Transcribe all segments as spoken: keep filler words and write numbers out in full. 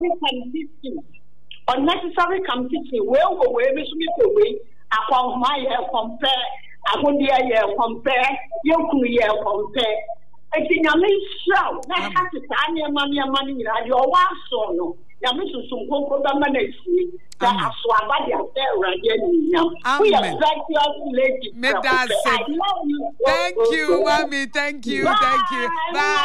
unnecessary competition. Where go where we should away. Upon my compare, upon the year compare, you could year compare. I think I may shout. I have to tell you money and money. Your one son. Amen. Thank you, mommy. Thank you. Thank you. Bye.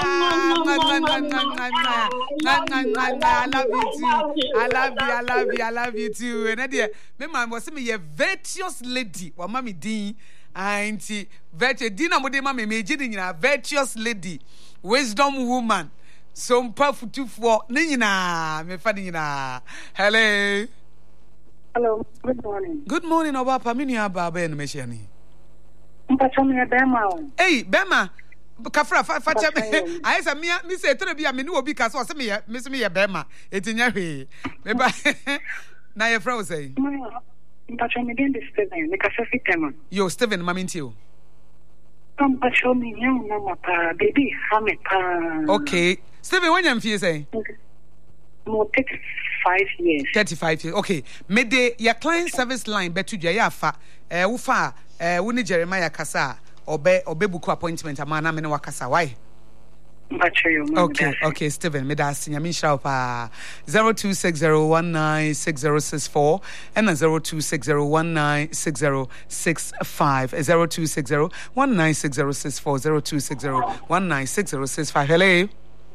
I love you too. I love you. I love you. I love you too. And dear, my mom was me a virtuous lady. Or mommy Dean. Auntie virtuous. Dina mo de mommy me jidi a virtuous lady, wisdom woman. So mpa two for nina me fa nina. Hello. Hello. Good morning. Good morning, Oba Pamini Aba Ben Meshani. Mpacho me Bema. Hey, Bema. Kafra fa fa cha me. I say me me say tell bia me no obi ka so say me me say me ye Bema. Etinya hwe. Me ba na ye fra say. Mpacho me den Steven. Me ka fi tema. Yo Steven maminti o. Mpacho me nyam na mapa baby ha me pa. Okay. Steven, when you feel say? More thirty-five years. thirty-five years. Okay. Me de your client service line betu dwa ya fa eh wo fa eh wo ni Jeremiah kasa obe obe buku appointment ama na me ne wakasa why? Okay, okay, Steven, me da sinya min shao pa zero two six zero one nine six zero six four and zero two six zero one nine six zero six five zero two six zero one nine six zero six four zero two six zero one nine six zero six five. Hello.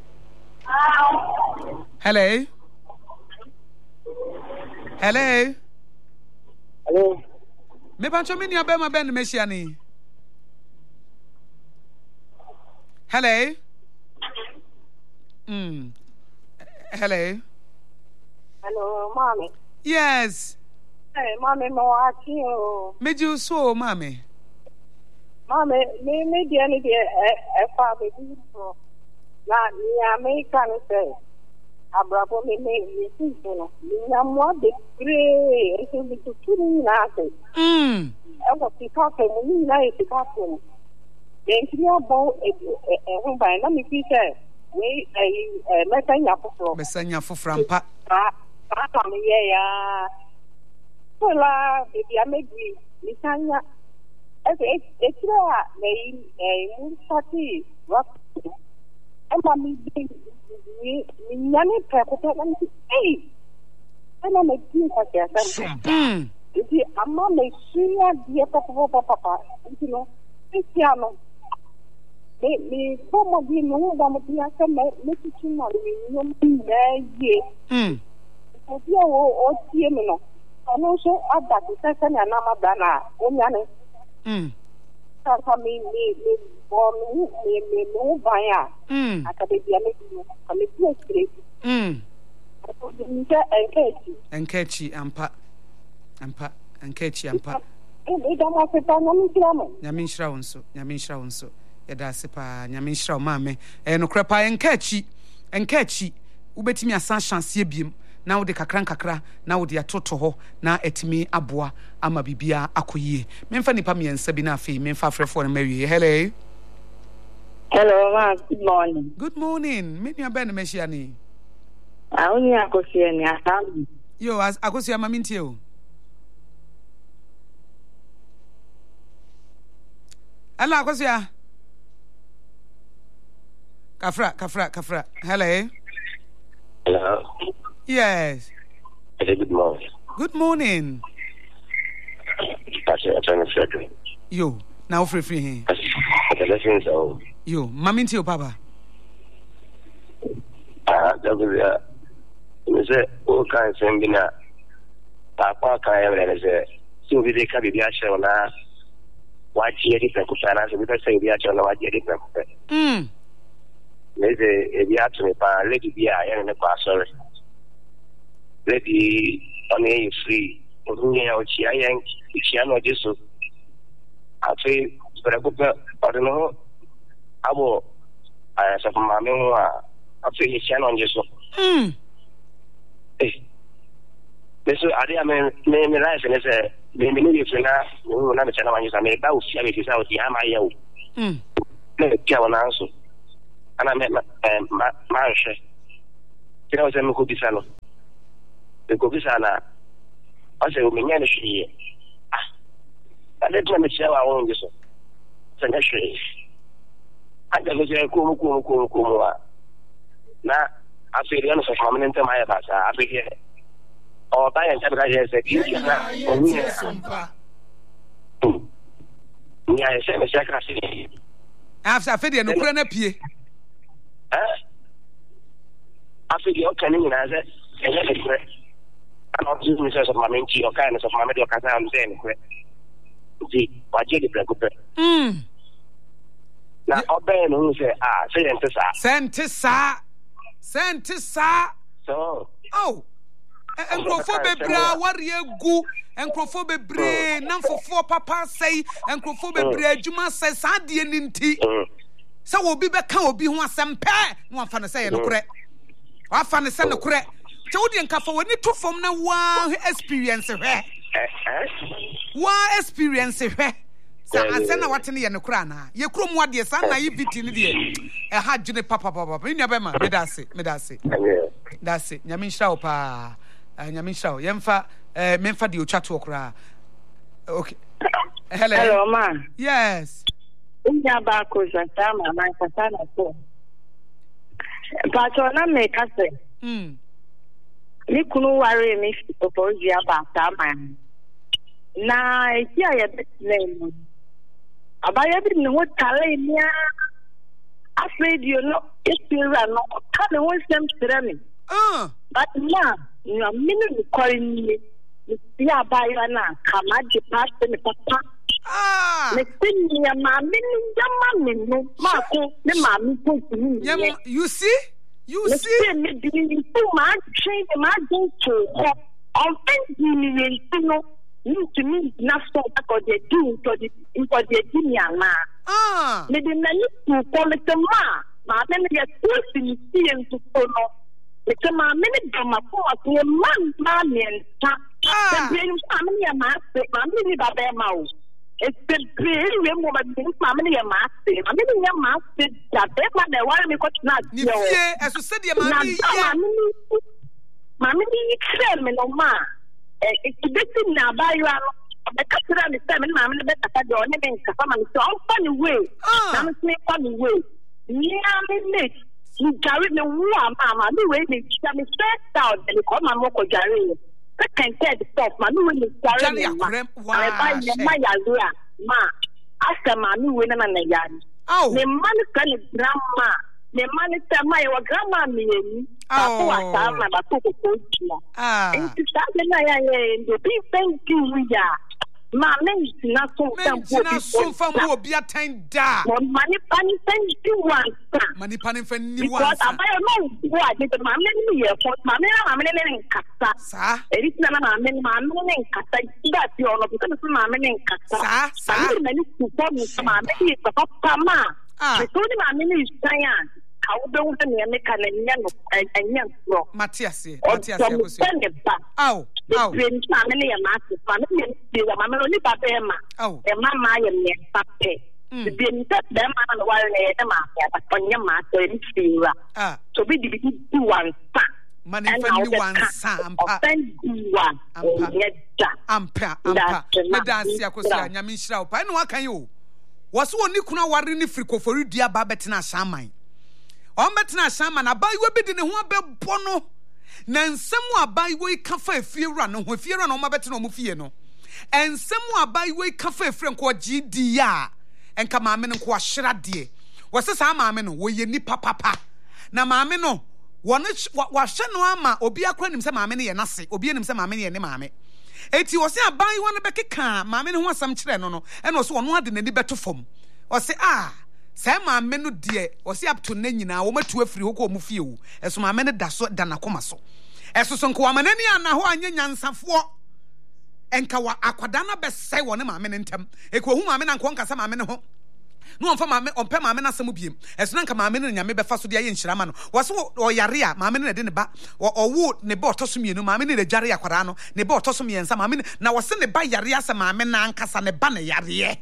Hello. Hello. Hello. Me pancho mini abema ben meshiani. Hello. Mm. Hello. Hello, mommy. Yes. Hey, mommy, mo achi. Me ju so, mommy. Mommy, me me di ani di e fa baby so. Na ni American say. Abrabo me me me si no. Ni na mo de gre, e so bi tu tu na say. Mm. E wo ti ka ke mo ni na e ti ka ko. Den ti ya bo e e ho ba na me fi say. We eh mesanya foforo. Mesanya foframpa. Ba ba me ye ya. Ola baby amegi mesanya. E e e tira me eh mu sati what. Ema mi bi ni ni nyane pe ko pe kan eh. Ana me di ka ya san. Mm. Di amma me shia di papa papa papa. You know. Cristiano. Me me como di no da mo dia ka me me ti na me no me ye. Mm. O dia o o tie me no. Ano so ada ti sa na na ma da na o nya ne. Mm. Sa sa me me me bo me me me no ba ya. Mm. Aka de dia me no. Ka me ti straight. Mm. O di nka enkechi. Enkechi ampa. Ampa enkechi ampa. E e da ma se ta na mi tira mo. Nyame nshira wonso. Nyame nshira wonso. Yeda sepa nyame nshira maame eh no krepa enkachi enkachi ubetimi asan chance ebiem na wo de kakran kakra na wo de atoto ho na etimi aboa ama bibia akoyie memfa nipa miensa bi na afei memfa frefo na mawie. Hello. Hello, ma. Good morning. Good morning. Me nua ben mehia ni. Ah, oni akosie ni asan. Yo, akosie ma mintie o. Hello, akosie. Kafra, Kafra, Kafra. Hello. Hello. Yes. Hello, good morning. Good morning. Pastor Attorney Frederick. Yo, now free free here. Okay, listen, so. Yo, mami to your papa. Ah, that was uh, you say, all kinds of things. Papa can't ever say, so we can be a show now. Why cheer different kushana? So we can say we are showing why cheer different. Hmm. Maybe if you have to me, pa, lady be a young pa, sorry. Lady, only free. Only out here, young, if you are not just so. I say, but I don't know. I will, I said, my memoir, I say, you on just so. Hmm. Hey. This is, I mean, me, life, and it's a, maybe you feel now, you will not be telling you, I mean, that was here, if you out here, my yo. Hmm. No, tell an answer. And I met my, my, my, Tira was a Mukubisano. The Kubisana. I say, we may see. Ah, let me share our own. This one. I don't say, Kumu Kumu Kumu Kumua. Now, I feel the honest of permanent my past. I feel here. Or by and Tabaka said, yeah, I said, Mister After Fedia, no Kurana P. After your canning, I said, and let it correct. I'm not using the of my minty or kindness of my medical casa. I'm saying, see, what did the Hm. Now, obey who say, ah, say, Santissa, Santissa. So, oh, and Crophobe Bra, warrior goo, and Crophobe Bray, none for four papa say, and Crophobe Bray, Juma says, Sandian in tea. So will be back, will be one some pair, one fan say, no correct. I found a son of correct. Chodian Caffo, when you took from now one experience of her. One experience of her. I send what in the Ukrana. You come what dear son, naivety in the a hard junior papa papa. In your bema, Medasi, Medasi. That's it. Yamin Shao pa. Yamin Shao. Yemfa, Memfa di Uchatokra. Okay. Hello. Hello, ma. Yes. Unya ba ko zantama ma kasana ko. Pato na me kase. Hmm. Ni kunu ware mi opozi aba tama. Na eti aye betne. Abaya bi ne ho tale nia. Afraid you no experience no kan won sem tere me. Ah. But na, you are minute calling me. Ya abaya na kama di past me papa. Ah. Me tin ya ma min jama me no. Ma ko ne ma mi ko ni. You see? You see? Me di ni tu ma change ma do to. On fait ni no. You to me na so ko de do to the ko de di ni ama. Ah. Me di na ni to ko me te ma. Ma me ya to si si en to no. Me te ma me ni do ma ko to man ma me nta. Ah. The brain ma me ya ma se ma me ni ba be ma o. It's the brain we mo ba ni ma me ya ma se. Ma me ni ya ma se da be ma na wa me ko na. Ni fie eso se de ma mi ya. Ma me ni kire me no ma. Eh it's na ba you are the castle and the seven mamma the better door never come so funny way. I'm a funny way. Yeah, me you carry the war, mamma. The way they tell me straight out and call my moko jarry. I can tell the stuff, my new way jarry. I buy my yazua, ma. Ask a mammy winner and a yard. Oh, the money can grandma. The money tell my grandma me. Oh, I have my back. Ah, and to start the big thank you, we are. Ma men na so na so fa mo obi atan da money pani thank you one money pani fa ni one because abayo no go ade but ma men ni ye for ma men ma men ne nkasa sa eri na ma men ma men ne nkasa ida ti ono because ma men ne nkasa sa sa ma men ku ko mi ma men ni papa ma ah so ni ma men ni san how don't the American and young bro. Matthias, Matthias, oh, oh, family and master family, the mamma only papa, oh, a mamma and me, papa. The bin that them on the wire, the master, but on your master in Syria. Ah, so we did do one son. Money for one son, thank you one. Ampa, ampa, Madame Siacosa, Yamisha, I know what can you. Was one you couldn't worry if you for you, dear Babetina Shamai. On betina sama na bai we bedi ne ho abebɔ no na nsɛm abai we ka fa afiewura no ho afiewura no ma betina mo fie no ensɛm abai we ka fa afre nko gidi ya enka maame no nko ahyira de wɔse saa maame no wo ye nipa papa na maame no wɔne wahwɛ no ama obi akora nim sɛ maame no ye nase obi nim sɛ maame no ye ne maame eti wɔse abai wo no bekeka maame no ho asɛm kyerɛ no no ɛna wɔse wɔno ade n'ani beto fam wɔse ah say maame no de o se up to na nyina wo matu afiri ho ko mu fie wo eso maame no da so da na koma so eso so nko amanani ana ho anya nyansafo enka wa akwada na besai wo ne maame no ntam e ko hu maame na nko nkasa maame no ho no onfa maame onpe maame na asem biem eso na nka maame no nyame befa so de aye nhyirama no wo se o yare a maame no de ne ba owo ne ba otoso mienu maame no de dware akwada no ne ba otoso miensa maame na wo se ne ba yare asa maame na nkasa ne ba ne yare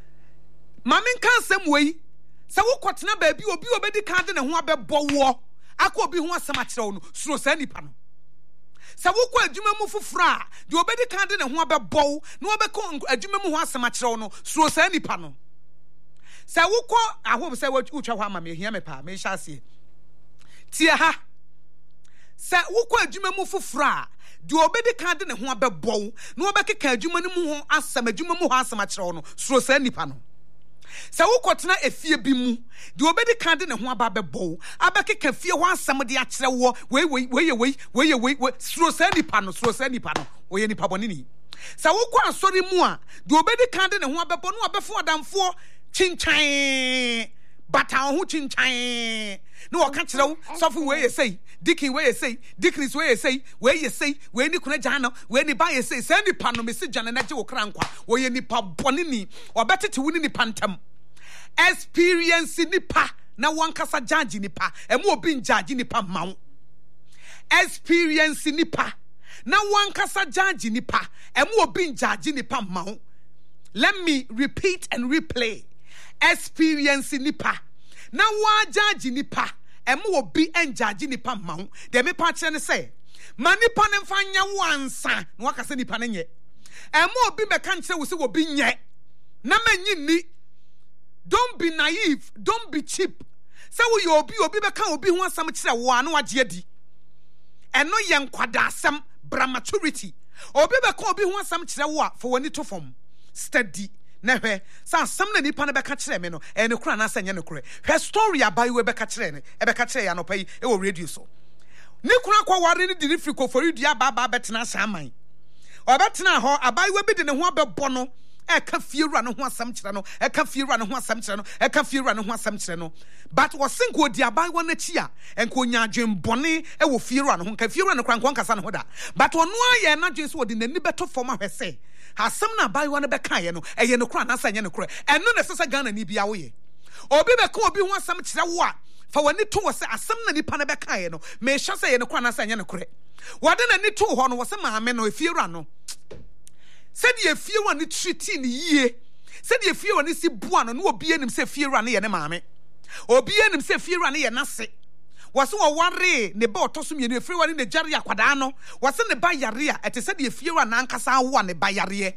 Mamin kan sem wei se wo kwotena ba bi obi obedi kan de ne ho abebɔ wo akọ obi ho asɛm akyerɛ no suro saa nipa no sɛ wokɔ adwuma mu foforo a de obedi kan de ne ho abɛbɔw na wobɛkɔ adwuma mu ho asɛm akyerɛ no suro saa nipa no sɛ wokɔ ahom sɛ wotwa hɔ ama me hia me pa me hyɛ aseɛ tie ha sɛ wokɔ adwuma mu foforo a de obedi kan de ne ho abɛbɔw na wobɛkeka adwuma no mu ho asɛm adwuma mu ho asɛm akyerɛ no suro saa nipa no sɛ wokɔtena efie bi mu de obedi kan de ne ho aba bɛbɔw abɛkeka fie ho asɛm de akyerɛ wo wei wei wei wei wei wei suro saa nipa no suro saa nipa no oyɛ nipa bɔne ni sɛ wokɔ asɔre mu a de obedi kan de ne ho abɛbɔ no abɛfo adamfoɔ chinchan bata ho chinchan no wɔka kyerɛ wo sɔfo wei yɛ sei dikin wei yɛ sei dikris wei yɛ sei wei yɛ sei wei ni kuna gyana wei ni ba yɛ sei saa nipa no mesi gyana na gye wo kra nkwa wɔyɛ nipa bɔne ni ɔbɛtete wo ni nipa ntam experience nipa na wankasa judge nipa ɛmu obi njudge nipa mawo experience nipa na wankasa judge nipa ɛmu obi njudge nipa mawo. Let me repeat and replay. Experience nipa na wa judge nipa emu obi en judge nipa mawo de me pa kire ne say ma nipa ne mfa nya wansa na waka se nipa ne nye emu obi me kan kire wo se obi nye na manyi ni. Don't be naive, don't be cheap. Say wo yo obi obi be kan obi ho asam kire wo anu agye adi eno ye nkwada asam bra maturity obi be kan obi ho asam kire wo a for wani to fom steady na hwe sa asam na nipa na beka kire me no e ne kura na asanya ne kure hwe story abai we beka kire ne e beka kire ya no pai e wo radio so ne kura kwa ware ne diri friko fori dua ba ba betena saman obetena ho abai we bi de ne ho abebo no e ka fiewura ne ho asam kire no e ka fiewura ne ho asam kire no e ka fiewura ne ho asam kire no but wo sinko di abai wo na chi a enko nya adwen bone e wo fiewura ne ho ka fiewura ne kran kon kasa ne ho da but ono aye na dwen so wo de nani beto fom ahwese asam na abai wo na beka ye no e ye ne kura na sanya ne kura eno na sesa Ghana ni bia wo ye obi beka obi ho asam kire wo a fa wani to wo se asam na nipa na beka ye no me hwa se ye ne kura na sanya ne kura wade na ni to ho no wo se maame no efiewura no said ye fear one treaty ni ye said ye fear one si bua no no obi anim se fear one ye ne maame obi anim se fear one ye nase wase wo ware ne ba otoso me ne fear one ne jare akwada no wase ne ba yare a ete said ye fear one ankasa wo ne ba yare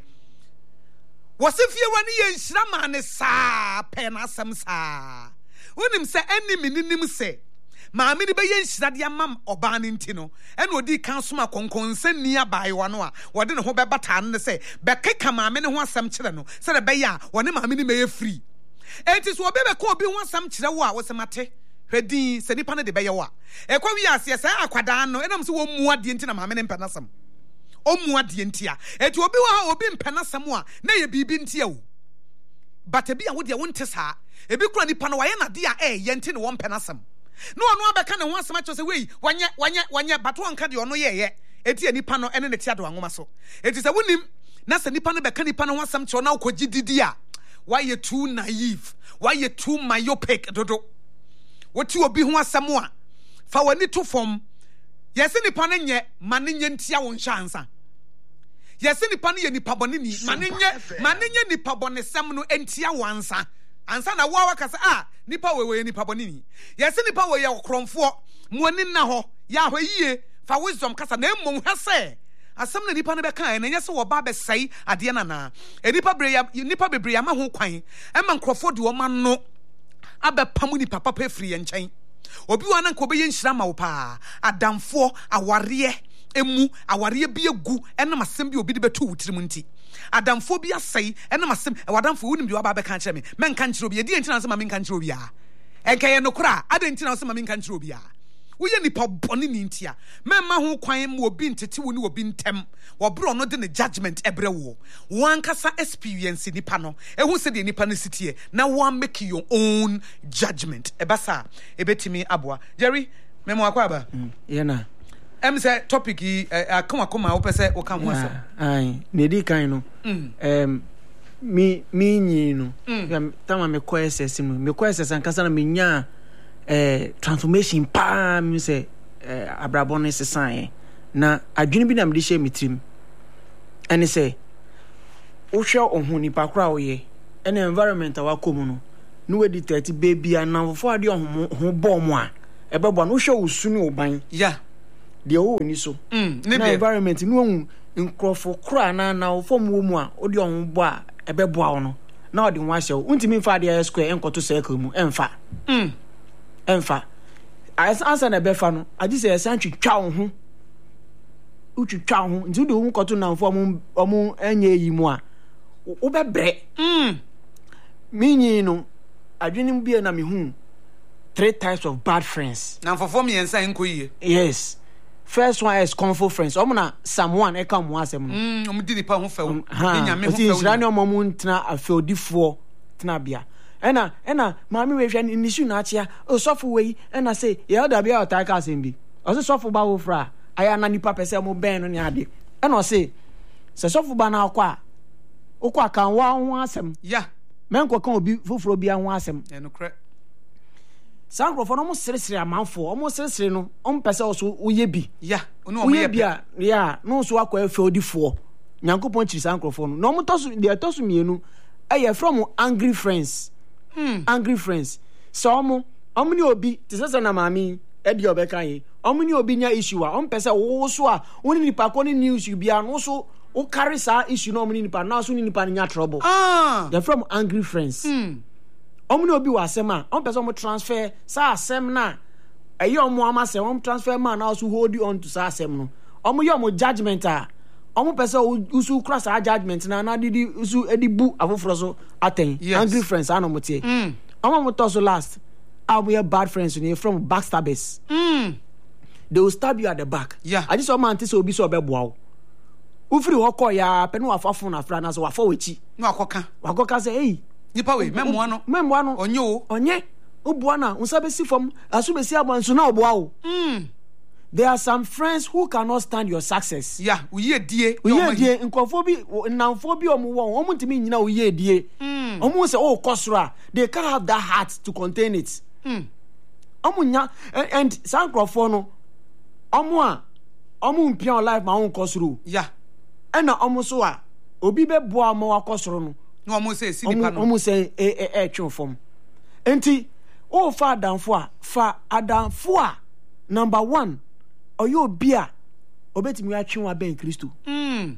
wase fear one ye nhira ma ne sa pe na asem sa wonim se enimi ninim se maame ni be ye nhira de amam oba ne ntino ene odi kan soma konkonse ni abai wa no a wode ne ho be bata ne se be keka maame ne ho asam kire no se de be ya wone maame ni me ye free enti so obi be ka obi ho asam kire wo a wo se mate hwedi se nipa ne de be ye wo a e kwa wi ase se akwada no enam se wo mu ade enti na maame ne mpana sam o mu ade enti a enti obi wa ha obi mpana sam a na ye bibi enti a wo but e bi a wo de wo nte saa e bi kura nipa no wa ye na de a e ye enti ne wo mpana sam no ono abeka ne ho asema cho se wei wanye wanye wanye bato anka de ono ye ye eti nipa no ene ne tia do anwoma so eti se wonim na se nipa no beka nipa no ho asem cho na ukogi didi a why you too naive why you too myopic dodo woti obi ho asem a fa wani to fom yesi nipa no nye mane nye ntia wo nhyansa yesi nipa no ye nipa bone ni mane nye mane nye nipa bone sem no entia wansa ansa na wo wakasa ah nipa wewe nipa bone ni yesi nipa we ye okromfo mo ani na ho ya hwe yie fa wisdom kasa na emmom hwese asam na nipa no beka na nyese wo ba be sai ade na na e nipa bre ya nipa bebre ya ma ho kwan e ma nkrofo de o ma no abepamu nipa papa free ye nchen obi wa na nko be ye nhira ma wo pa adamfo aware emu aware bi egu enam asem bi obi de betu wutirim nti adamfo bi asai enam asem wadamfo wunim bi waba be kan kire me men kan kire obi e di entina asem ma men kan kire obi a enkaye no kora ade entina asem ma men kan kire obi a wo ye nipa bone ni ntia men ma ho kwan mo obi ntete wo ni obi ntem wo bro no de ne judgment ebre wo wan kasa experience nipa no ehu se de nipa no sitie na wan make your own judgment ebasa ebetimi aboa Jerry memo akwa ba ye na em say topic yi akoma koma wo pese wo kan ho asem ai ne di kan no em mi mi nyi no tama me ko S S no me ko S S an kasa na me nya eh transformation pa mi say eh abrabon ne sesan na adwene bi na me de hye mitrim ene say wo hwe ohuni pa kra wo ye ene environment wa komu no no we di thirty baby anamfo ade ho ho bom a ebebo no hwe usunu oban yeah de o ni so mm na environment no hu nkrofo kra na na ofom wo mu a odi on bo a ebebo a no na odi nwa hye untimi mfa de square enkoto circle mu emfa mm emfa asa na befa no agi se esan twitwa wo ho utwitwa ho nti de wo nkoto na mfo omu omu enye yi mu a wo bebre mm minyi no adwenim bia na me hu three types of bad friends na mfofo me yensa enko yie yes first one is comfort friends omo na someone e kam ho asem no mm omo di nipa ho few ni nyame ho few ti sira ni omo mu ntena afeodifo tena bia ena ena maami we hwe ni su na achia o sofo we ena say ye oda bia o tai ka asem bi o se sofo ba wo fra aya na nipa pese mo ben no ni ade ena o say se sofo ba na akwa okwa kan wa ho asem yeah men kwa kan obi foforo bia ho asem e no kre sankrofo no mo seresere amanfo o mo seresere no o mpese o so oye bi yeah ono o ye bia yeah no so akwa afeodifo nyankopon chiri sankrofo no no mo toso de toso mienu eye from angry friends hmm angry friends so omo omo ni obi te sese na maami e di obeka yi omo ni obi nya issue a o mpese wo so a woni nipa ko ni news bia no so o carry sa issue no omo ni nipa na so ni nipa nya trouble ah they from angry friends hmm omo ni obi wa asem a o mpese omo transfer sa asem na eyi omo amase omo transfer man na so hold on to sa asem no omo ye omo judgment a omo pese usu cross a judgment na na didi usu edibu afoforo so aten yes. angry friends ano motie mm omo mo to so last are we bad friends you from backstabbers mm they will stab you at the back yeah I just so man tise obi so obeboa wo ufiri hoko ya penu afafo na fra na so wafo wechi no akoka wakoka say hey nipa we memmoa no memmoa no onye o onye oboa na unsa besi fam asu besi abansu na oboa wo mm there are some friends who cannot stand your success yeah uye die uye die nkofo bi namfo bi omo won omo ntimi nyina uye die mm omo say oh kosra they can't have that heart to contain it mm omo nya and sankrofo no omo a omo mpia life ma won kosro yeah ena omo so a obi be boa ma wakosro no no omo say si nipa no omo say e e e twofom enti o fa adamfo a fa adamfo a number one oyo bia obetimi atwe wa ben Kristo mm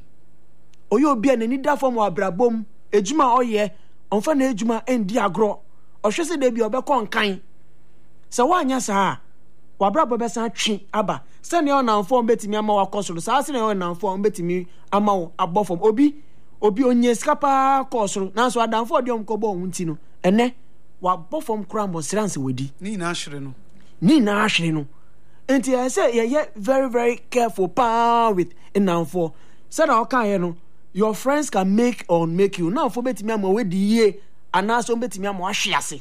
oyo bia nani da fom wa brabom ejuma oye onfa na ejuma endi agro ohwese de bia obekọ nkan se wanya sa wa brabo be san twi aba se ne ona fom betimi ama wa kosoro sa se ne ona fom betimi ama wo abofom obi obi onye skapa kosoro na so adamfo de omkobo ohunti no ene wa bofom kra mo sranse wedi ni na ahwere no ni na ahwere no. And I say, yeah, yeah, very, very careful, pa with enough for. Said, okay, you know, your friends can make or make you. Now, for betting me, I'm away the year, and now so betting me, I'm wash yasi.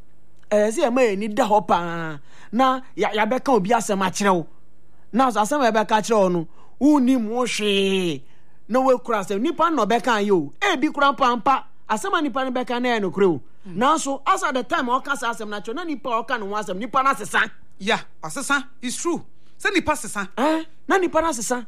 Eh, say, I may need the hopper. Now, ya, ya, becca be as a matro. Now, so some ever catch on. Who need more she? No way cross, nipan no becca you. Eh, be crampa, as some nipan becca no crew. Now, so as at the time, all cast as a natural, nipa can was a nipan as a son. yeah asesa is true say nipa sesa eh na nipa na sesa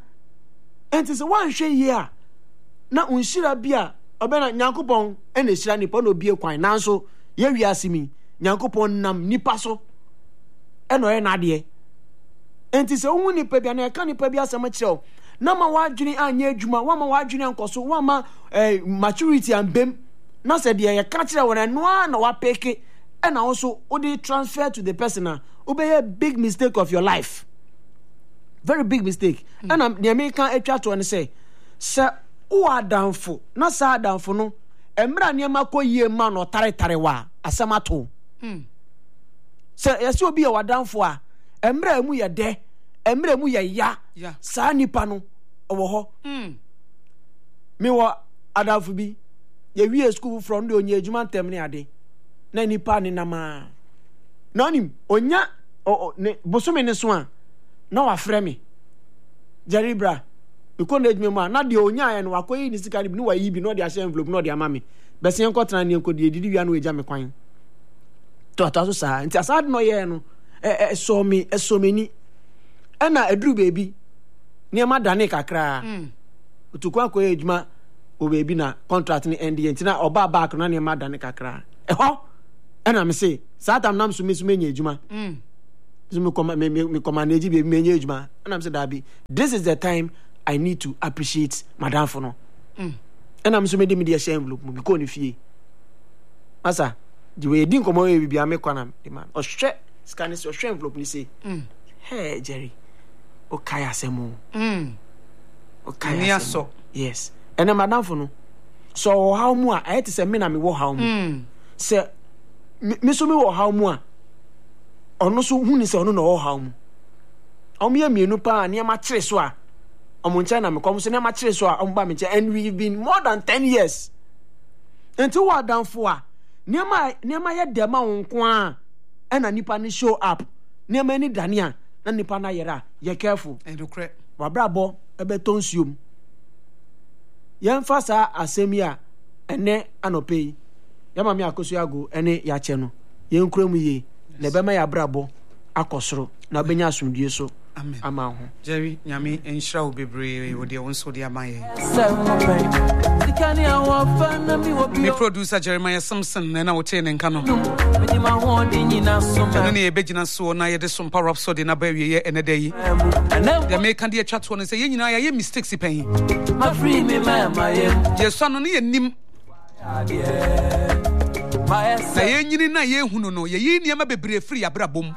enti se wan hwe yi a na unhira bia obena nyankopon ena hira nipa na obi ekwan nanso ye wiase mi nyankopon nam nipa so eno e na de enti se wu nipa bia na ka nipa bia asema kireo na ma wadwene anya adwuma wa ma wadwene ankoso wa ma eh, maturity ambem na se de ye ka kireo na no na wa peke ena also odi transfer to the person obey a big mistake of your life. Very big mistake. Mm. And um, the American atwa to and say, "Sir, who are down for? Na sa down for no. Emra niema ko yie ma no tare tare wa asama to." Mm. Sir, yeso obi e wa down for a emra mu ye de, emra mu ye ya. Yeah. Sa nipa no owo ho. Mm. Me wa adamfo bi ye wie school from the onye adwuma ntem ne ade. Na nipa ne nama. Nanim onya o ne bosome ne so a na wa frɛ me Jeribra biko na edwuma ma na de onya aye no wakoyi ni sika bi no wa yi bi no de ahye envelope no de ama me bese enko tena ne enko de didi wia no eja me kwan to to so sa nti asade no ye no e e so me e so me ni e na eduru bebi ne ma dane kakra mm otukwa ko edwuma o bebi na contract ni end ye nti na oba back no ne ma dane kakra e ho e na me say satam nam so me so me nya edwuma mm me come me me come manage be me ejuma and I'm say that be this is the time I need to appreciate madam for no mm. and I'm so me me dey share envelope me ko ni fie asa the way din komo we bia me kwana the man o hwe scan is o hwe envelope ni say mm. hey Jerry o kaya asemu mm o kaya so yes and then madam for no so how mu a I had to say me na me wo how mu mm. say me so me wo how mu a ono so hu ni say ono na wo how mu omo ye mienu pa na ma kire so a omo ncha na me kom so na ma kire so a omo ba me ncha and we've been more than ten years until what down for a niema niema ye dem a wonko a na nipa ni show up niema ni dane a na nipa na yera ye careful edukre wa brabo ebe tonsuom ye mfa sa asemi a ene anope ya mama akoso ago ene ya che no ye nkuram ye na be ma ya brabo akosoro na benya asomdie so amen ama ho Jerry nyame enhira wo bebre wo de wonso de amaye me producer Jeremiah Simpson na na wote ne nka no na ne ebegina so na ye de some power up so de na ba wie ye ene da yi ya me kan de atwa to no say ye nyina ye mistakes pen ye so no ne ye nim na ye nyini na ye hunu no ye yi niam bebre free abrabom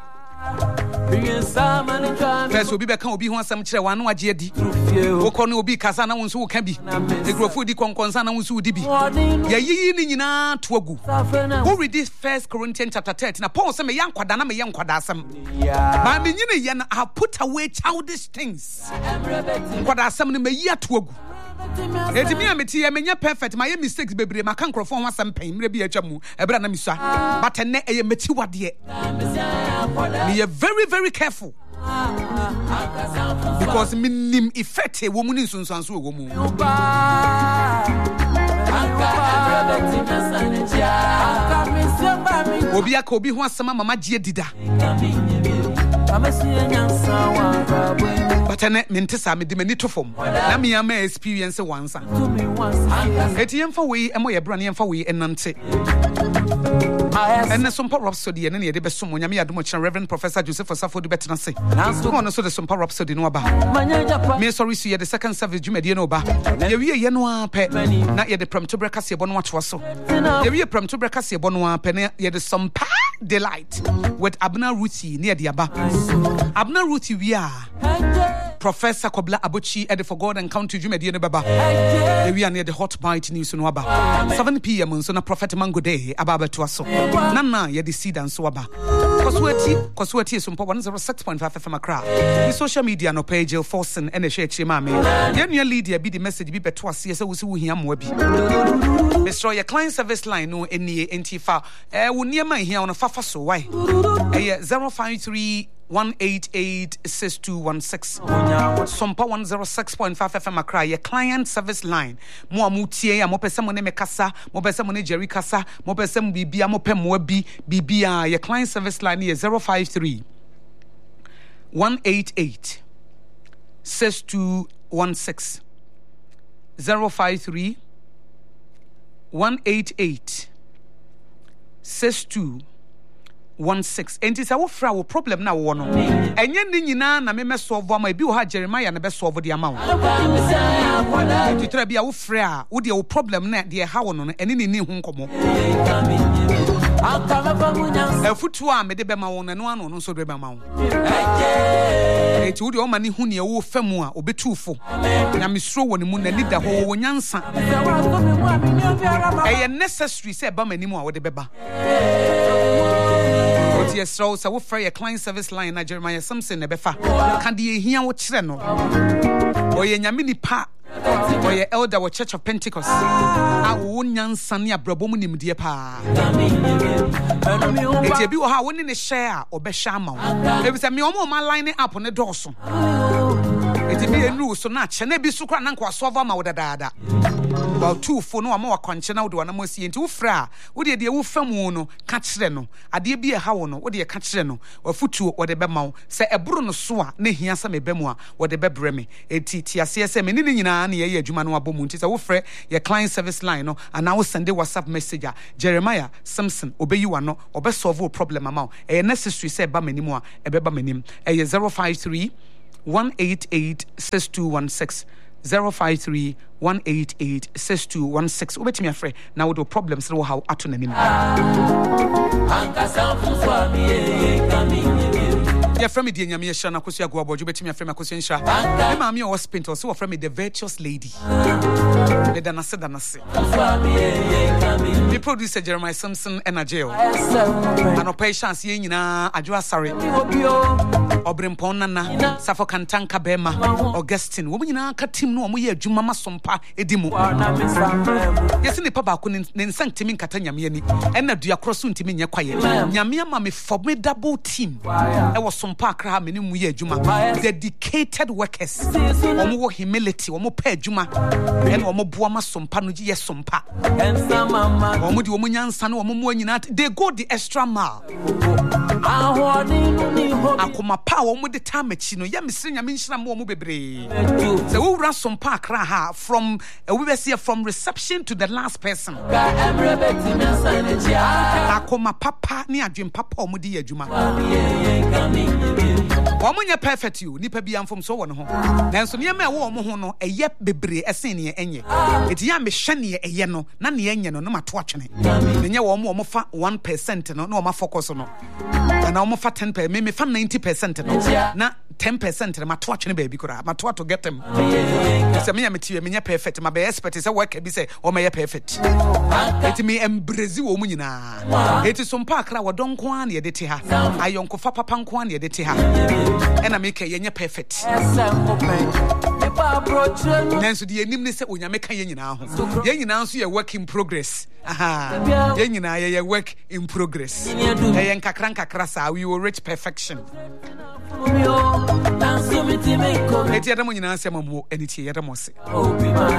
First obi be kan obi ho asam kire wa no agye adi wokọ no obi kasa na wonso wo ka bi egrofo di konkonsa na wonso di bi ya yiyi ni nyina to agu who read this First Corinthians chapter thirteen na Paul say me yankwada na me yankwada asam ba me nyine ye na I put away childish things kwada asam ne me yi ato agu eti me ameti ye menya perfect my mistakes bebre maka nkrofo ho asam pen mre bi atwa mu ebra na misua but ene eye meti wade me are very very careful because minim effect e wo mu ni nsunsanso wo mu obi aka obi ho asam mama gie dida but ene mentesa me de mani to fom na me am experience once eti yemfa we emo ye bra na yemfa we enante ene some power rhapsody ene ne de besom onyame yadom kire Reverend Professor Joseph Osafo de betena se so no so de some power rhapsody no aba me sorry so ye the second service jumedie no ba ye wie ye no ape na ye de prompt break kase ebo no atwo so ye wie prompt break kase ebo no ape na ye de some delight with Abner Ruti near the aba Abner Ruti we are Professor Kobla Abuchi at the For God and County Jumedie no baba we are near the Hot Bite News no aba seven p.m. so na Prophet Mango Day ababa to aso nana ye the seed and so aba Kosweti Kosweti so one oh six point five F M Accra the social media no page forcing and share chima me ye nua leader be the message be beto ase se wo se wo hia mo abi Mister your client service line no enie entifa eh wo niema hia no fafa so why eh zero five three one eight eight six two one six Sompa one oh six point five F M Accra your client service line mo amutie ya mo pese mo ne mekasa mo pese mo ne Jerry kasa mo pese mo bibia mo pe mo abi bibia your client service line is zero five three one eight eight six two one six zero five three one eight eight six two one six enti sa wo fra wo problem na wo no enye ni nyina na me me solve am bi wo ha Jeremiah na be solve the amount enti tra bia wo fra wo de wo problem na de ha wo no ene ni ni hu nkomo efutu a me de be ma wo na no ano no so de be ma wo enti wo de o ma ni hu ne wo famu a obetufo na mesro wo ne mu na leader ho wo nyansa eye necessary say ba mani mu a wo de beba yes so so wo free your client service line na Jeremiah Simpson ne befa kan de ehia wo kire no oye nyame nipa oye elder wo Church of Pentecost a wo nyansa ne abrabom nimdie pa eti bi wo ha wo ne ne share a obehwa ama wo ebi se me omo ma line up ne doso eti bi enu so na che na bi su kra na nkwa solve ama wo dadaada about two for no ama wakwanche na wo de wanam asi enti wo fra wo de de wo famu no ka kire no ade bi e ha wo no wo de ka kire no wafutuo wo de be ma wo se eburu no so a na hia sa me be mu a wo de be bre me enti ti ase se me ni nyina na ye ye adwuma no abomu enti se wo frɛ your client service line no and now send a WhatsApp message a Jeremiah Simpson obeyi wa no obe solve a problem ama e necessary say ba manimu a e be ba manim e zero five three one eight eight six two one six zero five three one eight eight six two one six obetimi afre na wo do problems no how ato nanim ya from the nyame yesha na kosu agwa bojo betimi afre makosu nsha e ma me o hospital so from the virtuous lady the danase danase the producer Jeremiah Simpson and a jail an operations ye nyina adwo asare obrempon nana safo kantanka bema Augustine wo nyina ka team no mo ye adwuma masompa edimu yesi ne pa ba ko ne nsantimi nkata nyame ani ena dua kroso ntimi nye kwaye nyame ama me formidable team e wo sompa akra me ne mu ye adwuma dedicated workers omo wo humility omo pa adwuma ena omo boa masompa no ye sompa omo di omo nyansa no omo mo nyina they go the extra mile akoma pa omo de tamachi no ya mesre nyame nhira mo omo bebre se wo wura sompa akra ha from uh, we were here from reception to the last person akoma papa ni adwen papa omo di adwuma omo nya perfect you nipa bi amfom so wo no ho nanso ne ma wo omo ho no eye bebre esen ne enye eti ya me hwe ne eye no na ne enye no no mato atwene menye wo omo omo fa one percent no na omo focus no na omo fa ten percent me me fa ninety percent no na ten percent na mato atwene ba bi kura mato to get them se me ya meti me nya perfect ma be expect say work bi say o me ya perfect eti me embrace wo mu nyina eti so mpa akra wo don ko an ye de te ha ayonko fa papa nko an ye de te ha ena me ka ye nya perfect nanso de enim ne se onyame ka ye nyina ho ye nyina nso ye work in progress aha ye nyina ye work in progress ye nkakra nkakra sa we will reach perfection eti adamu nyina se mamu eni tie adamu se